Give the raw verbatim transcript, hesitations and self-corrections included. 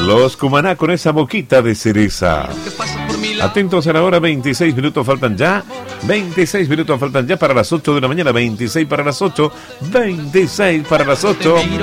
Los Cumaná con esa boquita de cereza. Atentos a la hora, veintiséis minutos faltan ya. veintiséis minutos faltan ya para las ocho de la mañana. veintiséis para las ocho. veintiséis para las ocho.